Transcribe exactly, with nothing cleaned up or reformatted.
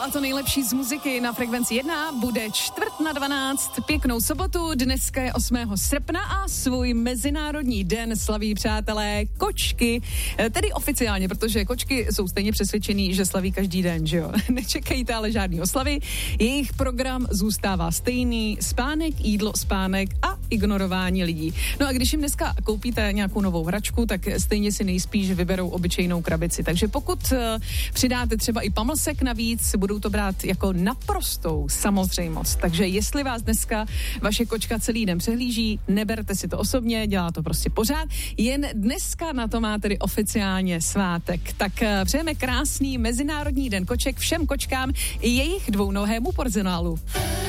a to nejlepší z muziky na Frekvenci jedna bude čtvrt na dvanáct. Pěknou sobotu, dneska je osmého srpna a svůj mezinárodní den slaví, přátelé, kočky. Tedy oficiálně, protože kočky jsou stejně přesvědčený, že slaví každý den, že jo? Nečekejte ale žádný oslavy. Jejich program zůstává stejný: spánek, jídlo, spánek a ignorování lidí. No a když jim dneska koupíte nějakou novou hračku, tak stejně si nejspíš vyberou obyčejnou krabici. Takže pokud uh, přidáte třeba i pamlsek navíc, budou to brát jako naprostou samozřejmost. Takže jestli vás dneska vaše kočka celý den přehlíží, neberte si to osobně, dělá to prostě pořád. Jen dneska na to má tedy oficiálně svátek. Tak uh, přejeme krásný Mezinárodní den koček všem kočkám i jejich dvounohému personálu.